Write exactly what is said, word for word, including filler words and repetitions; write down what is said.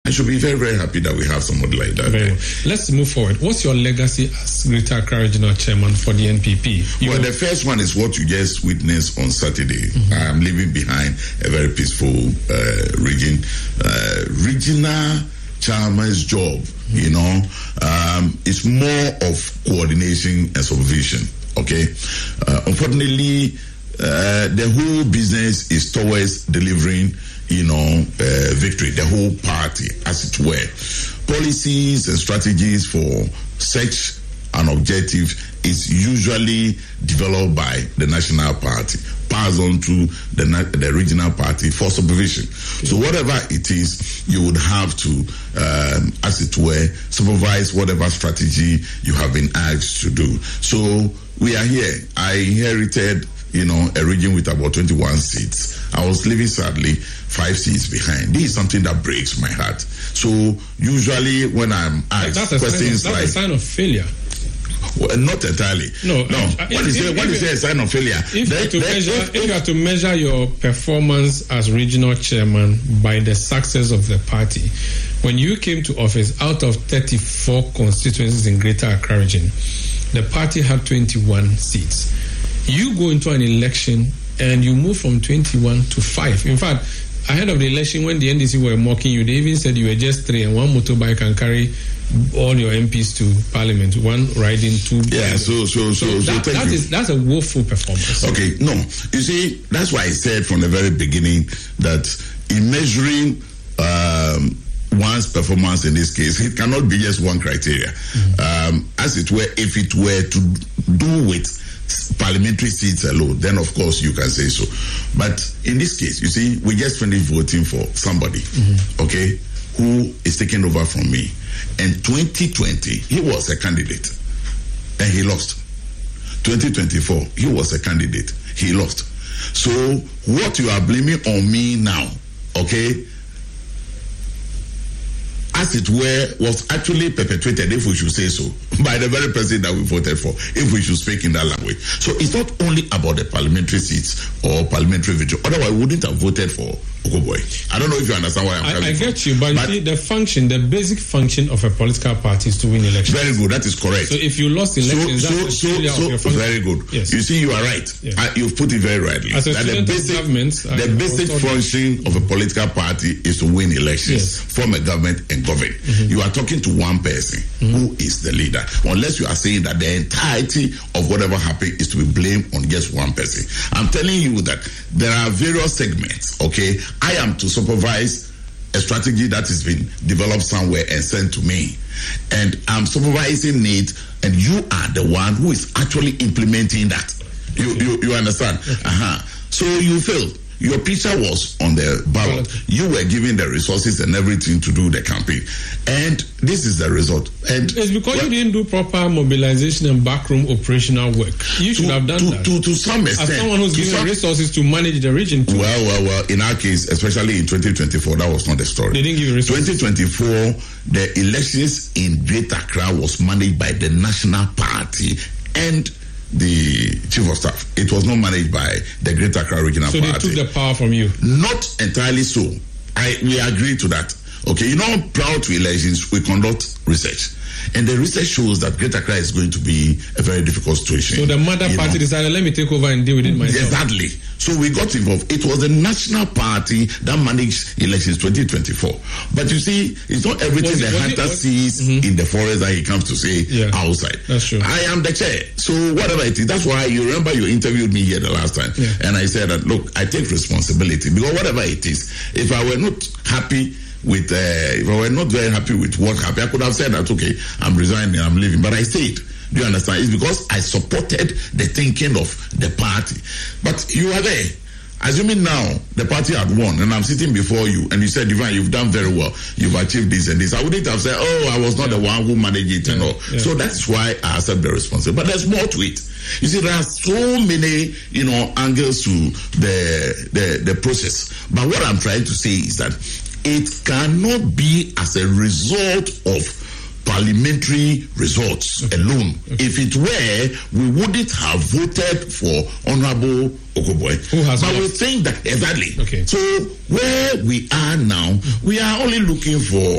I should be very, very happy that we have somebody like that. Very well. Let's move forward. What's your legacy as Greater Accra Regional Chairman for the N P P? You well, the first one is what you just witnessed on Saturday. Mm-hmm. I'm leaving behind a very peaceful uh, region. Uh, regional chairman's job, mm-hmm. you know, um, it's more of coordination and supervision. Okay, uh, unfortunately, uh, the whole business is towards delivering, you know, uh, victory. The whole party, as it were, policies and strategies for such an objective is usually developed by the national party, passed on to the the regional party for supervision. Okay. So whatever it is, you would have to, um, as it were, supervise whatever strategy you have been asked to do. So we are here. I inherited, you know, a region with about twenty-one seats. I was living sadly five seats behind. This is something that breaks my heart. So usually when I'm asked that's a questions sign of, that's like, a sign of failure. Well, not entirely. No, no. Uh, what is it? What is a sign of failure? If, they, you to they, measure, if, if you are to measure your performance as regional chairman by the success of the party, when you came to office, out of thirty-four constituencies in Greater Accra region, the party had twenty-one seats. You go into an election and you move from twenty-one to five. In fact, ahead of the election, when the N D C were mocking you, they even said you were just three and one motorbike can carry all your M Ps to Parliament, one riding, two. Yeah, so so so, so, so that, thank that you. is that's a woeful performance. Okay, no, you see, that's why I said from the very beginning that in measuring um, one's performance in this case, it cannot be just one criteria. Mm-hmm. Um, as it were, if it were to do with parliamentary seats alone, then of course you can say so. But in this case, you see, we just finished voting for somebody, mm-hmm. okay, who is taking over from me. And twenty twenty, he was a candidate and he lost. twenty twenty-four, he was a candidate, he lost. So what you are blaming on me now, okay, as it were, was actually perpetrated, if we should say so, by the very person that we voted for, if we should speak in that language. So it's not only about the parliamentary seats or parliamentary victory. Otherwise, we wouldn't have voted for Okoboy. I don't know if you understand why I'm I, coming I from. get you, but, but see, the function, the basic function of a political party is to win elections. Very good, that is correct. So if you lost elections, so, that's so, the failure so, of your so, function. very good. Yes. You see, you are right. Yes. I, you've put it very rightly. As a that student the basic, of government, the basic function of a political party is to win elections, yes. form a government and govern. Mm-hmm. You are talking to one person mm-hmm. who is the leader, unless you are saying that the entirety of whatever happened is to be blamed on just one person. I'm telling you that there are various segments, okay? I am to supervise a strategy that has been developed somewhere and sent to me. And I'm supervising it, and you are the one who is actually implementing that. You okay. you, you understand? Okay. Uh-huh. So you failed. Your picture was on the ballot. You were given the resources and everything to do the campaign. And this is the result. And it's because well, you didn't do proper mobilization and backroom operational work. You should to, have done to, that. To, to some extent. As someone who's given some, resources to manage the region too. Well, well, well, in our case, especially in twenty twenty-four, that was not the story. They didn't give you resources. twenty twenty-four, the elections in Greater Accra was managed by the National Party and the chief of staff. It was not managed by the Greater Accra Regional so Party. So they took the power from you? Not entirely so. I we agree to that. Okay, you know, prior to elections, we conduct research. And the research shows that Greater Accra is going to be a very difficult situation. So the mother party know. decided, let me take over and deal with it myself. Exactly. So we got involved. It was the National Party that managed elections twenty twenty-four. But you see, it's not everything the hunter sees mm-hmm. in the forest that he comes to say yeah, outside. That's true. I am the chair. So whatever it is, that's why you remember you interviewed me here the last time. Yeah. And I said that, look, I take responsibility because whatever it is, if I were not happy with, uh, if I were not very happy with what happened, I could have said that, okay, I'm resigning, I'm leaving. But I stayed. Do you understand? It's because I supported the thinking of the party. But you are there. Assuming now the party had won and I'm sitting before you and you said, Divine, you've done very well. You've achieved this and this. I wouldn't have said, oh, I was not yeah. the one who managed it yeah. and all. Yeah. So that's why I accept the responsibility. But there's more to it. You see, there are so many, you know, angles to the, the, the process. But what I'm trying to say is that it cannot be as a result of parliamentary results okay. alone. Okay. If it were, we wouldn't have voted for Honorable Okoboy. Who has but lost? We think that exactly. Okay. So where we are now, we are only looking for